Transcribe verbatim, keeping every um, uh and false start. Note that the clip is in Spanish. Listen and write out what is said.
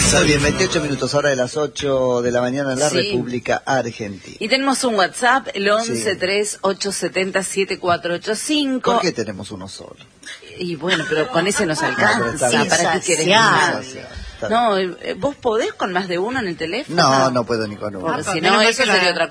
Muy bien, veintiocho minutos, ahora de las ocho de la mañana en la Sí. República Argentina. Y tenemos un WhatsApp, el once Sí. tres ocho siete cero siete cuatro ocho cinco. ¿Por qué tenemos uno solo? Y bueno, pero con ese nos pero está alcanza. bien. ¿Para qué querés Insaciable. más? Está bien. No, eh, ¿vos podés con más de uno en el teléfono? No, no puedo ni con uno. Porque Ah, si menos no, mal eso que la- sería otra